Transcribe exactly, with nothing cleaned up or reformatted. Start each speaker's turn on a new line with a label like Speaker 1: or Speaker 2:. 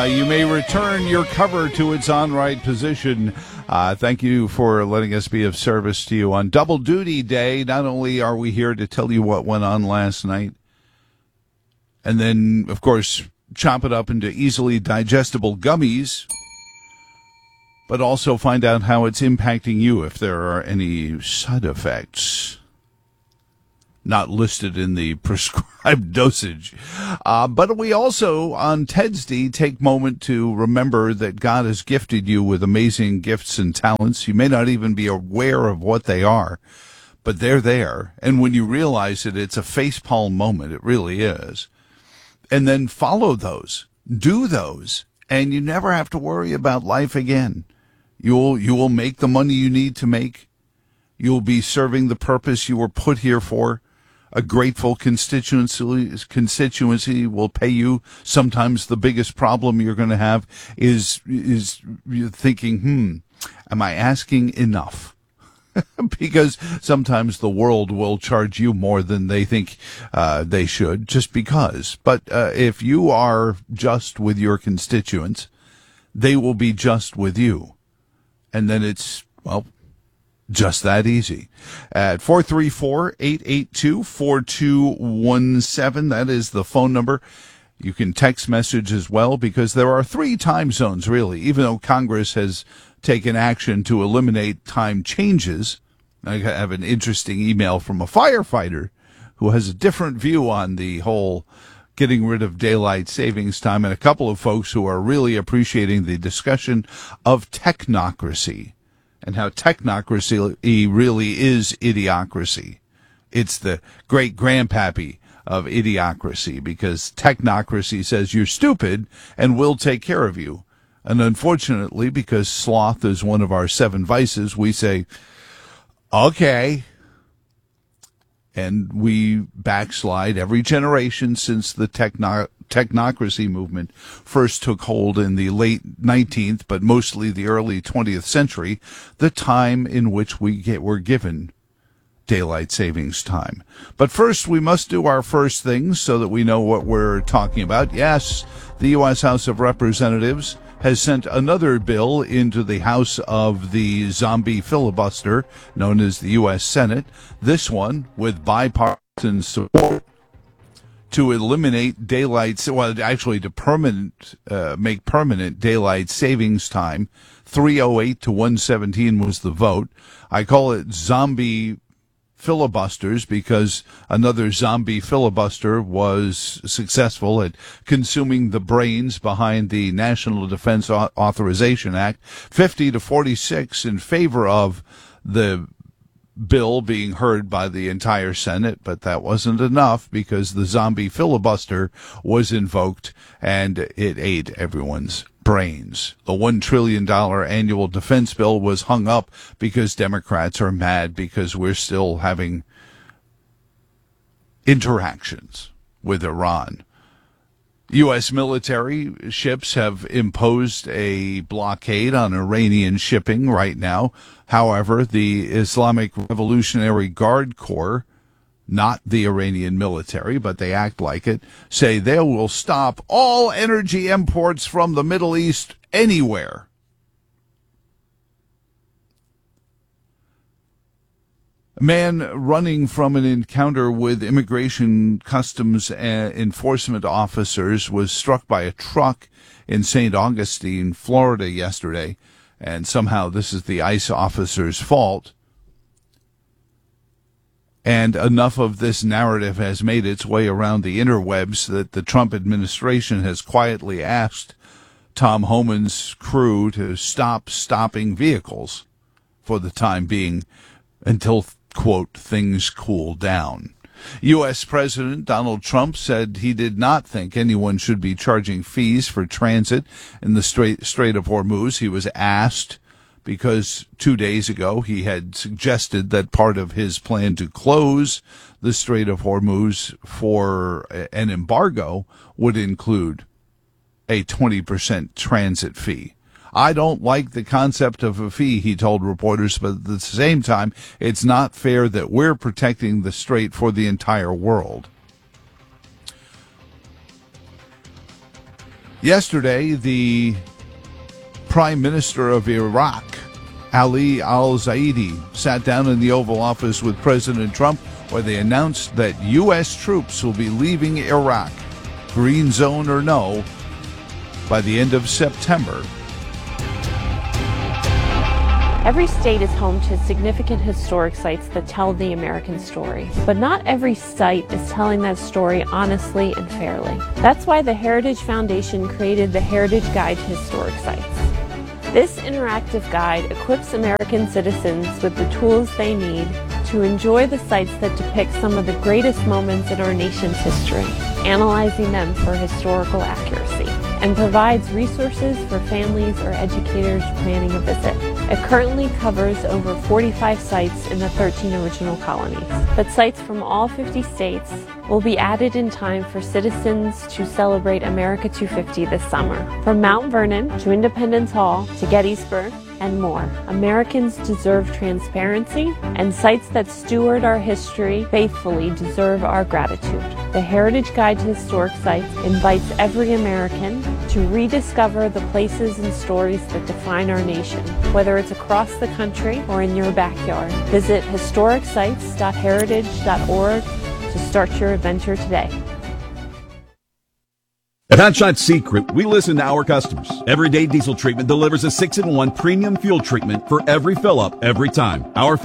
Speaker 1: Uh, you may return your cover to its on-right position. Uh, thank you for letting us be of service to you on Double Duty Day. Not only are we here to tell you what went on last night, and then, of course, chop it up into easily digestible gummies, but also find out how it's impacting you, if there are any side effects not listed in the prescribed dosage. Uh, but we also, on Ted's Day, take a moment to remember that God has gifted you with amazing gifts and talents. You may not even be aware of what they are, but they're there. And when you realize it, it's a facepalm moment. It really is. And then follow those. Do those. And you never have to worry about life again. You'll, you will make the money you need to make. You'll be serving the purpose you were put here for. A grateful constituency constituency will pay you. Sometimes the biggest problem you're going to have is is you're thinking, hmm, am I asking enough? Because sometimes the world will charge you more than they think uh, they should, just because. But uh, if you are just with your constituents, they will be just with you. And then it's, well, just that easy. At four three four, eight eight two, four two one seven, that is the phone number. You can text message as well, because there are three time zones, really. Even though Congress has taken action to eliminate time changes. I have an interesting email from a firefighter who has a different view on the whole getting rid of daylight savings time, and a couple of folks who are really appreciating the discussion of technocracy. And how technocracy really is idiocracy. It's the great grandpappy of idiocracy, because technocracy says you're stupid and we'll take care of you. And unfortunately, because sloth is one of our seven vices, we say, okay. And we backslide every generation since the techno- technocracy movement first took hold in the late nineteenth, but mostly the early twentieth century, the time in which we get, were given daylight savings time. But first, we must do our first things so that we know what we're talking about. Yes, the U S House of Representatives has sent another bill into the House of the zombie filibuster, known as the U S Senate, this one with bipartisan support, to eliminate daylight, well, actually to permanent, uh, make permanent daylight savings time. three oh eight to one seventeen was the vote. I call it zombie filibusters because another zombie filibuster was successful at consuming the brains behind the National Defense Authorization Act. fifty to forty-six in favor of the bill being heard by the entire Senate, but that wasn't enough because the zombie filibuster was invoked and it ate everyone's brains. The one trillion dollars annual defense bill was hung up because Democrats are mad because we're still having interactions with Iran. U S military ships have imposed a blockade on Iranian shipping right now. However, the Islamic Revolutionary Guard Corps, not the Iranian military, but they act like it, say they will stop all energy imports from the Middle East anywhere. A man running from an encounter with immigration customs enforcement officers was struck by a truck in Saint Augustine, Florida yesterday, and somehow this is the ICE officer's fault. And enough of this narrative has made its way around the interwebs that the Trump administration has quietly asked Tom Homan's crew to stop stopping vehicles for the time being until, quote, things cool down. U S. President Donald Trump said he did not think anyone should be charging fees for transit in the Strait, Strait of Hormuz. He was asked because two days ago he had suggested that part of his plan to close the Strait of Hormuz for an embargo would include a twenty percent transit fee. I don't like the concept of a fee, he told reporters, but at the same time, it's not fair that we're protecting the strait for the entire world. Yesterday, the Prime Minister of Iraq, Ali al-Zaidi, sat down in the Oval Office with President Trump, where they announced that U S troops will be leaving Iraq, green zone or no, by the end of September.
Speaker 2: Every state is home to significant historic sites that tell the American story, but not every site is telling that story honestly and fairly. That's why the Heritage Foundation created the Heritage Guide to Historic Sites. This interactive guide equips American citizens with the tools they need to enjoy the sites that depict some of the greatest moments in our nation's history, analyzing them for historical accuracy, and provides resources for families or educators planning a visit. It currently covers over forty-five sites in the thirteen original colonies, but sites from all fifty states will be added in time for citizens to celebrate America two fifty this summer. From Mount Vernon to Independence Hall to Gettysburg and more, Americans deserve transparency, and sites that steward our history faithfully deserve our gratitude. The Heritage Guide to Historic Sites invites every American to rediscover the places and stories that define our nation, whether it's across the country or in your backyard. Visit historic sites dot heritage dot org to start your adventure today.
Speaker 3: At Hot Shot Secret, we listen to our customers. Everyday Diesel Treatment delivers a six in one premium fuel treatment for every fill-up every time. Our